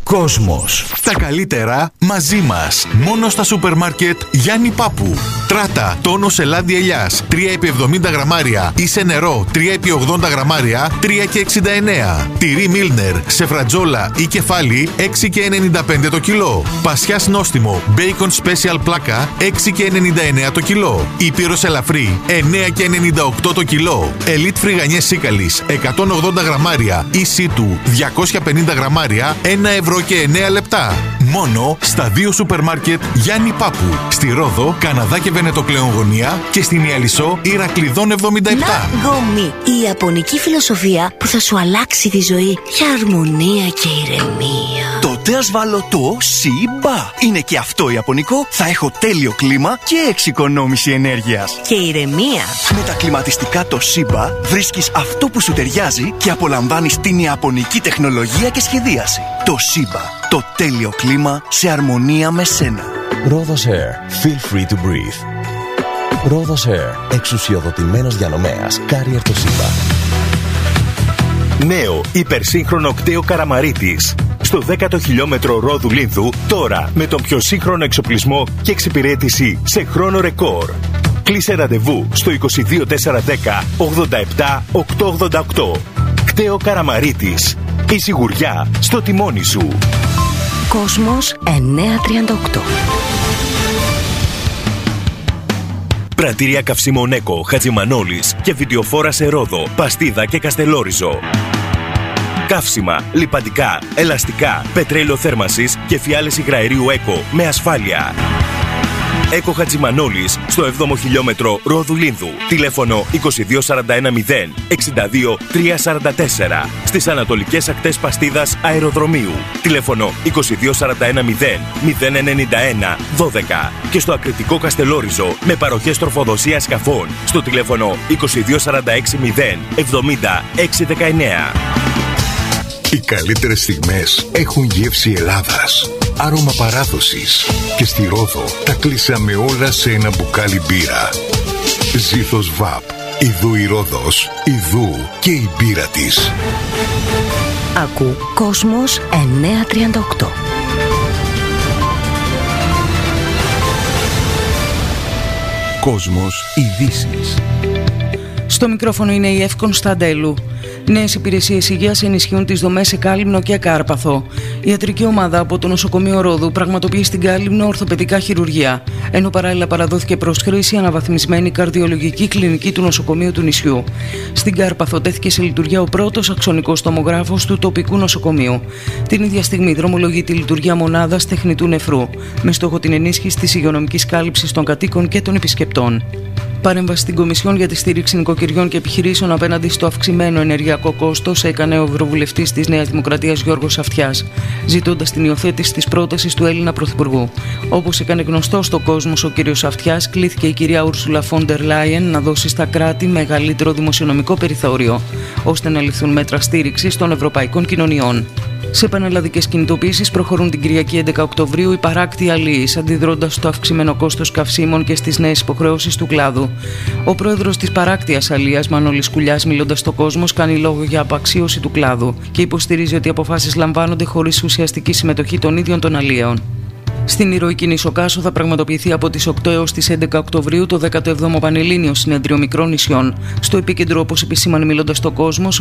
Κόσμος. Τα καλύτερα μαζί μας. Μόνο στα σούπερ μάρκετ Γιάννη Πάπου. Τράτα τόνο σελάντι ελιάς 3x70 γραμμάρια ή σε νερό 3x80 γραμμάρια 3,69. Τυρί Μίλνερ σε φρατζόλα ή κεφάλι 6,95 το κιλό. Πασιάς νόστιμο Bacon Special πλάκα 6,99 το κιλό. Ήπειρος ελαφρύ 9,98 το κιλό. Elite φρυγανιές σίκαλης 180 γραμμάρια ή σίτου 250 γραμμάρια 1,09 €. Μόνο στα 2 σούπερ μάρκετ Γιάννη Πάπου. Στη Ρόδο, Καναδά και Βενετοκλέον γωνία και στην Ιαλισσό Ηρακλειδών 77. Ναγκομί, η ιαπωνική φιλοσοφία που θα σου αλλάξει τη ζωή για αρμονία και ηρεμία. Τότε ας βάλω το ΣΥΜΠΑ. Είναι και αυτό ιαπωνικό, θα έχω τέλειο κλίμα και εξοικονόμηση ενέργειας. Και ηρεμία. Με τα κλιματιστικά το ΣΥΜΠΑ βρίσκεις αυτό που σου ταιριάζει και απολαμβάνεις την ιαπωνική τεχνολογία και σχεδίαση. Το ΣΥΜΠΑ. Το τέλειο κλίμα σε αρμονία με σένα. Rhodos Air. Feel free to breathe. Rhodos Air. Εξουσιοδοτημένος διανομέας. Carrier το ΣΥΜΠΑ. Νέο υπερσύγχρονο κτέο Καραμαρίτης. Στο 10ο χιλιόμετρο Ρόδου Λίνδου, τώρα με τον πιο σύγχρονο εξοπλισμό και εξυπηρέτηση σε χρόνο ρεκόρ. Κλείσε ραντεβού στο 22410 87 888. Κτέο Καραμαρίτης. Η σιγουριά στο τιμόνι σου. Κόσμος 938. Πρατήρια καυσίμων ΕΚΟ, Χατζημανόλης και βιντεοφόρα σε Ρόδο, Παστίδα και Καστελόριζο. Καύσιμα, λιπαντικά, ελαστικά, πετρέλαιο θέρμανσης και φιάλες υγραερίου ΕΚΟ με ασφάλεια. ΕΚΟ Χατζημανόλης στο 7ο χιλιόμετρο Ρόδου Λίνδου. Τηλέφωνο 22410 62 344. Στις ανατολικές ακτές Παστίδας Αεροδρομίου. Τηλέφωνο 22410 091 12. Και στο ακριτικό Καστελόριζο με παροχές τροφοδοσίας σκαφών στο τηλέφωνο 22460 70 619. Οι καλύτερες στιγμές έχουν γεύση Ελλάδας, άρωμα παράδοσης. Και στη Ρόδο τα κλείσαμε όλα σε ένα μπουκάλι μπύρα. Ζήθος ΒΑΠ, ιδού η Ρόδος, ιδού και η μπύρα της. Ακού Κόσμος 938. Κόσμος ειδήσεις. Στο μικρόφωνο είναι η Εφ Κωνσταντέλου. Νέες υπηρεσίες υγείας ενισχύουν τις δομές σε Κάλυμνο και Κάρπαθο. Η ιατρική ομάδα από το νοσοκομείο Ρόδου πραγματοποιεί στην Κάλυμνο ορθοπαιδικά χειρουργία, ενώ παράλληλα παραδόθηκε προς χρήση αναβαθμισμένη καρδιολογική κλινική του νοσοκομείου του νησιού. Στην Κάρπαθο τέθηκε σε λειτουργία ο πρώτος αξονικός τομογράφος του τοπικού νοσοκομείου. Την ίδια στιγμή δρομολογεί τη λειτουργία μονάδας τεχνητού νεφρού, με στόχο την ενίσχυση της υγειονομικής κάλυψης των κατοίκων και των επισκεπτών. Παρέμβαση στην Κομισιόν για τη στήριξη νοικοκυριών και επιχειρήσεων απέναντι στο αυξημένο ενεργειακό κόστος έκανε ο Ευρωβουλευτής της Νέας Δημοκρατίας Γιώργος Αυτιάς, ζητώντας την υιοθέτηση της πρότασης του Έλληνα Πρωθυπουργού. Όπως έκανε γνωστό στον κόσμο ο κ. Αυτιάς, κλήθηκε η κυρία Ούρσουλα Φόντερ Λάιεν να δώσει στα κράτη μεγαλύτερο δημοσιονομικό περιθώριο, ώστε να ληφθούν μέτρα στήριξης των ευρωπαϊκών κοινωνιών. Σε πανελλαδικές κινητοποίησεις προχωρούν την Κυριακή 11 Οκτωβρίου οι παράκτοι αλίεις, αντιδρώντας στο αυξημένο κόστος καυσίμων και στις νέες υποχρεώσεις του κλάδου. Ο πρόεδρος της παράκτιας αλίας, Μανώλης Κουλιάς, μιλώντας στο Κόσμος, κάνει λόγο για απαξίωση του κλάδου και υποστηρίζει ότι οι αποφάσεις λαμβάνονται χωρίς ουσιαστική συμμετοχή των ίδιων των αλίων. Στην ηρωική Νησοκάσο θα πραγματοποιηθεί από τις 8 έως τις 11 Οκτωβρίου το 17ο Πανελλήνιο Συνέδριο Μικρών Νησιών. Στο επίκεντρο, όπως επισήμανε μιλώντας στο Κόσμο,